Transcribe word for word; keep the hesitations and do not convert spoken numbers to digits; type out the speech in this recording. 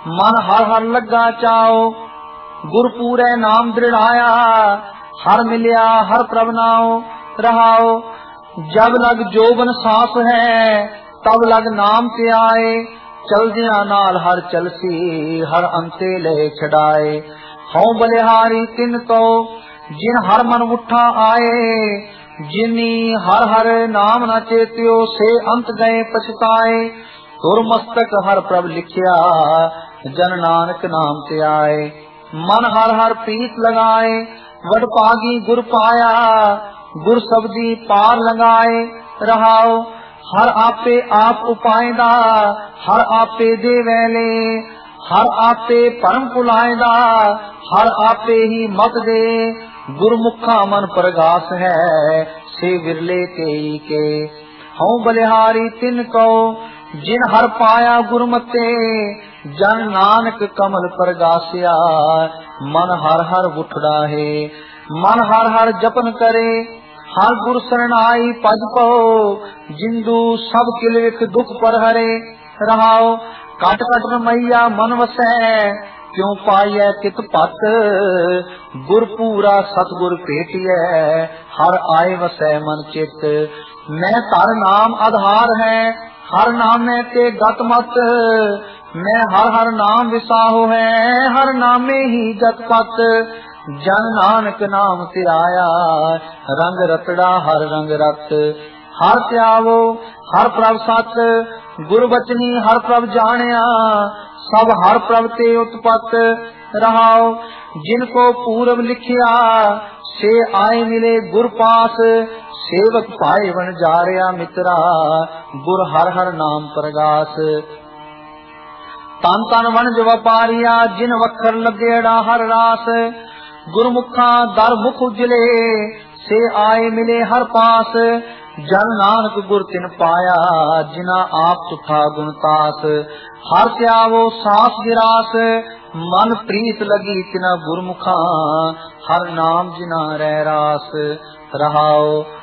मन हर हर लगा चाओ, गुरपूरे नाम दृढ़ाया, हर मिलिया हर प्रभ नाओ रहाओ। जब लग जोबन सांस है, तब लग नाम ते आए, चलदिया नाल हर चलसी, हर अंते ले छड़ाए। हऊं बलिहारी तिन तो, जिन हर मन उठा आए, जिनी हर हर नाम न चेत्यो, से अंत गए पछताए। तुर मस्तक हर प्रभ लिखिया, जन नानक नाम ते आए। मन हर हर प्रीत लगाए, वड पागी गुर पाया, गुर सबदी पार लगाए रहाओ। हर आपे आप उपायदा, हर आपे दे वैले, हर आपे परम पुलायदा, हर आपे ही मत दे। गुरमुखा मन प्रगास है, से विरले के के। हऊं बलिहारी तिन को, जिन हर पाया गुरमते, जन नानक कमल प्रगासिया, मन हर हर उठड़ा है। मन हर हर जपन करे, हर गुर शरणाई पज पहो, जिंदू सब किलविख दुख पर हरे रहाओ। कट कट मैया मन वसै, क्यों पाइय कित पत, गुर पूरा सतगुर भेटिय, हर आए वसै मन चित। मैं तर नाम आधार है, हर नामे ते गत मत, मैं हर हर नाम विसाहो है, हर नामे ही गत पत। जन नानक नाम ते आया, रंग रतड़ा हर रंग रत। हर त्यावो हर प्रभ सत, गुर बचनी हर प्रभ जानिया, सब हर प्रभ ते उत्पत रहाओ। जिनको पूरब लिखिया, से आए मिले गुर पास, सेवक पाए बन जारिया मित्रा, गुर हर हर नाम प्रगास। तन तन वणज वपारिया, जिन वखर लगेड़ा हर रास, गुरमुखा दर मुख उजले, से आए मिले हर पास। जन नानक गुर तिन पाया, जिना आप सुखा गुणतास। हर त्यावो सांस गिरास, मन प्रीत लगी तिना गुरमुखा, हर नाम जिना रह रास रहाओ।